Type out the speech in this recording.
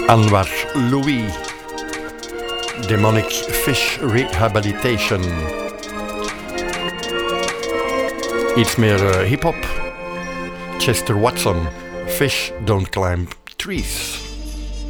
Anwar Louis, Demonic Fish Rehabilitation. Iets meer hip-hop. Chester Watson, Fish Don't Climb Trees.